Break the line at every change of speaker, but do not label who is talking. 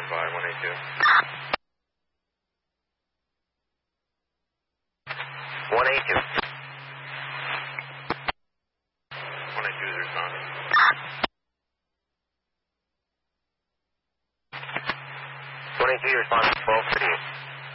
by 182.
182.
182 is responding.
182, you're responding 1238.